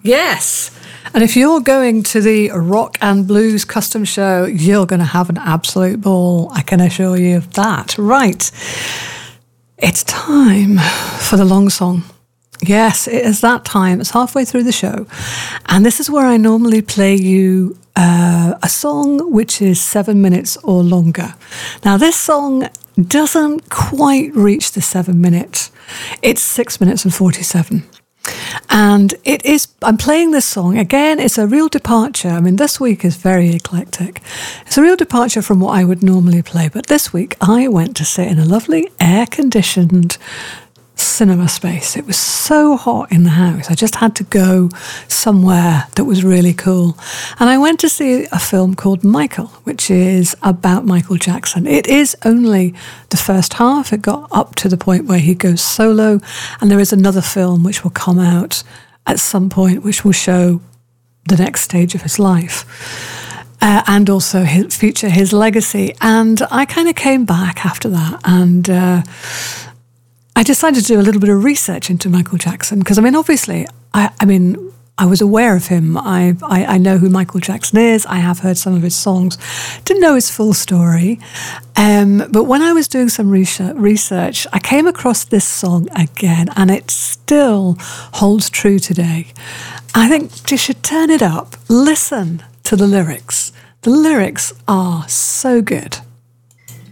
Yes. And if you're going to the Rock and Blues Custom Show, you're going to have an absolute ball. I can assure you of that. Right. It's time for the long song. Yes, it is that time. It's halfway through the show. And this is where I normally play you a song which is 7 minutes or longer. Now, this song doesn't quite reach the 7 minutes. It's 6 minutes and 47. And I'm playing this song, again, it's a real departure. I mean, this week is very eclectic. It's a real departure from what I would normally play. But this week, I went to sit in a lovely air-conditioned cinema space. It was so hot in the house. I just had to go somewhere that was really cool. And I went to see a film called Michael, which is about Michael Jackson. It is only the first half. It got up to the point where he goes solo. And there is another film which will come out at some point, which will show the next stage of his life. And also feature his legacy. And I kind of came back after that and I decided to do a little bit of research into Michael Jackson because, I mean, obviously, I was aware of him. I know who Michael Jackson is. I have heard some of his songs. Didn't know his full story. But when I was doing some research, I came across this song again, and it still holds true today. I think you should turn it up. Listen to the lyrics. The lyrics are so good.